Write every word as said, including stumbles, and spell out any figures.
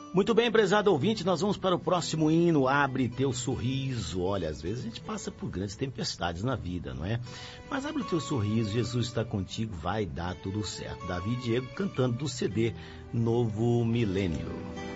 Muito bem, prezado ouvinte, nós vamos para o próximo hino, Abre Teu Sorriso. Olha, às vezes a gente passa por grandes tempestades na vida, não é? Mas abre o teu sorriso, Jesus está contigo, vai dar tudo certo. Davi e Diego cantando do C D Novo Milênio.